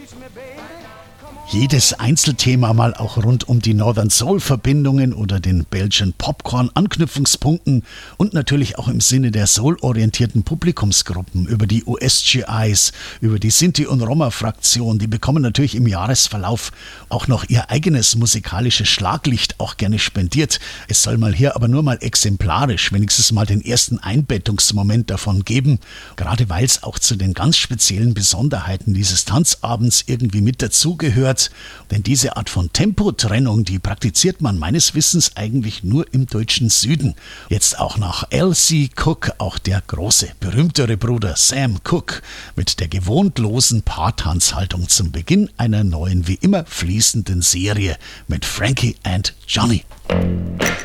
Jedes Einzelthema mal auch rund um die Northern Soul Verbindungen oder den Belgian Popcorn Anknüpfungspunkten und natürlich auch im Sinne der soul-orientierten Publikumsgruppen über die USGIs, über die Sinti- und Roma-Fraktion. Die bekommen natürlich im Jahresverlauf auch noch ihr eigenes musikalisches Schlaglicht auch gerne spendiert. Es soll mal hier aber nur mal exemplarisch wenigstens mal den ersten Einbettungsmoment davon geben, gerade weil es auch zu den ganz speziellen Besonderheiten dieses Tanzabends irgendwie mit dazugehört. Denn diese Art von Tempotrennung, die praktiziert man meines Wissens eigentlich nur im deutschen Süden. Jetzt auch nach L.C. Cook, auch der große, berühmtere Bruder Sam Cooke, mit der gewohnt losen Paartanzhaltung zum Beginn einer neuen, wie immer fließenden Serie mit Frankie and Johnny.